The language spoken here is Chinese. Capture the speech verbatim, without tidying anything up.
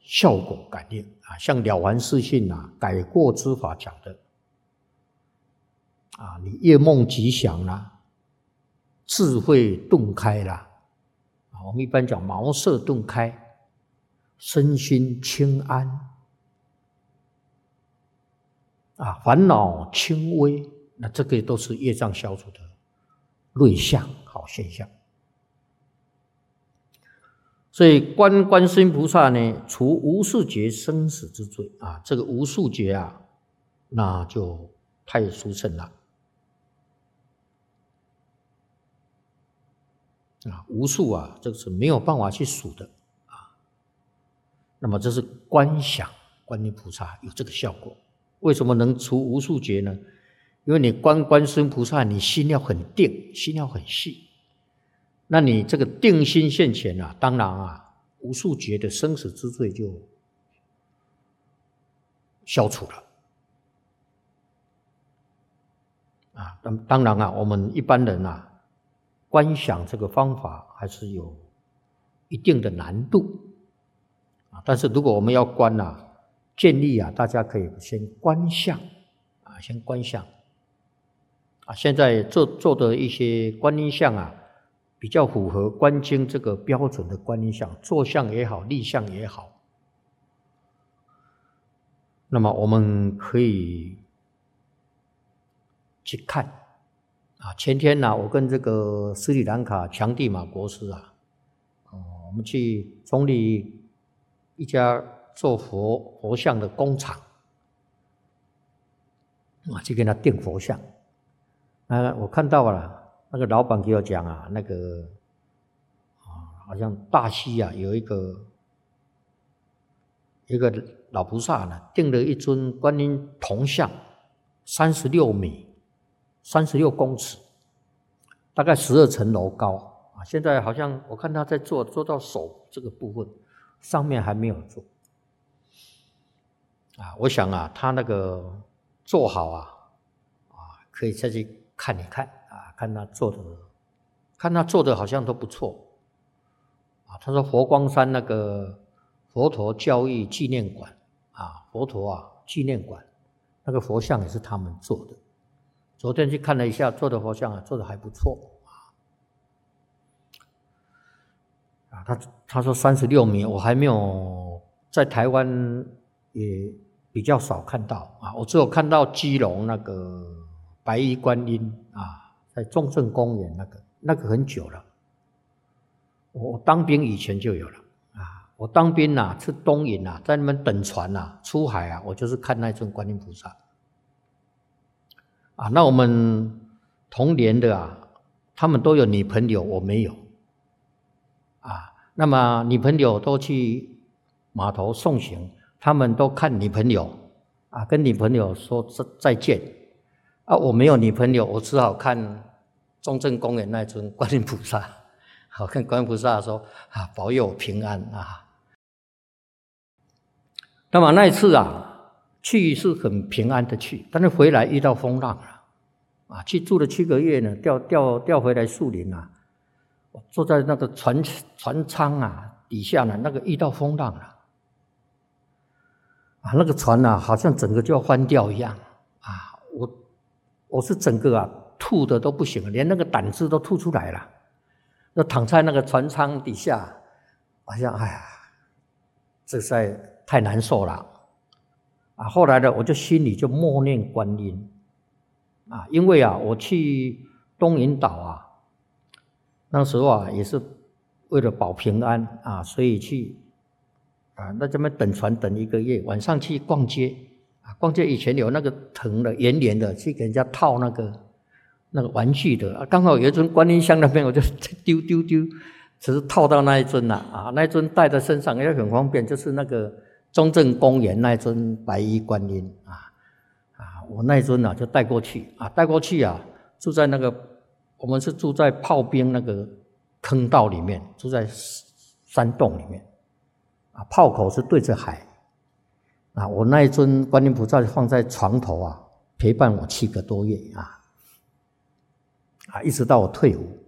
效果感应啊，像《了凡四训》啊，改过之法讲的啊，你夜梦吉祥啦、啊，智慧顿开啦，啊，我们一般讲茅塞顿开，身心轻安啊，烦恼轻微，那这个都是业障消除的瑞相好现象。所以观观世音菩萨呢，除无数劫生死之罪啊，这个无数劫啊，那就太殊胜了啊，无数啊，这个是没有办法去数的啊。那么这是观想观音菩萨有这个效果。为什么能除无数劫呢？因为你观观世音菩萨，你心要很定，心要很细。那你这个定心现前啊，当然啊，无数劫的生死之罪就消除了啊。那当然啊，我们一般人啊，观想这个方法还是有一定的难度啊。但是如果我们要观啊，建议啊，大家可以先观相啊，先观相啊。现在做做的一些观音像啊，比较符合观经这个标准的观音像，坐像也好，立像也好，那么我们可以去看啊。前天呢、啊，我跟这个斯里兰卡强地马国师啊，哦，我们去中立一家做佛佛像的工厂啊，去跟他订佛像。那我看到了。那个老板给我讲啊，那个啊，好像大溪啊有一个一个老菩萨呢，订了一尊观音铜像，三十六米，三十六公尺，大概十二层楼高啊。现在好像我看他在做，做到手这个部分，上面还没有做啊。我想啊，他那个做好啊，啊，可以再去看一看。啊，看他做的，看他做的好像都不错啊。他说佛光山那个佛陀教育纪念馆啊，佛陀啊纪念馆那个佛像也是他们做的。昨天去看了一下，做的佛像啊，做的还不错啊。他他说三十六米，我还没有在台湾也比较少看到啊，我只有看到基隆那个白衣观音啊。在中正公园那个那个很久了，我当兵以前就有了啊。我当兵啊，去东引啊，在那边等船啊，出海啊，我就是看那尊观音菩萨啊。那我们同年的啊，他们都有女朋友，我没有啊。那么女朋友都去码头送行，他们都看女朋友啊，跟女朋友说再见啊。我没有女朋友，我只好看中正公园那尊观音菩萨，好看观音菩萨说啊，保佑我平安啊。那么那一次啊，去是很平安的去，但是回来遇到风浪了啊。去住了七个月呢，调调调回来树林啊，我坐在那个船船舱啊底下呢，那个遇到风浪了啊，那个船啊，好像整个就要翻掉一样啊。我我是整个啊。吐的都不行了，连那个胆汁都吐出来了，就躺在那个船舱底下，好像哎呀，这实在太难受了啊！后来呢，我就心里就默念观音啊，因为啊，我去东引岛啊，那时候啊也是为了保平安啊，所以去啊那这边等船等一个月，晚上去逛街啊，逛街以前有那个藤的圆圆的，去给人家套那个。那个玩具的，刚好有一尊观音像那边，我就丢丢丢，只是套到那一尊了啊，那一尊带在身上也很方便，就是那个中正公园那一尊白衣观音啊啊，我那一尊啊就带过去啊，带过去啊，住在那个我们是住在炮兵那个坑道里面，住在山洞里面啊，炮口是对着海啊，我那一尊观音菩萨放在床头啊，陪伴我七个多月啊。啊，一直到我退伍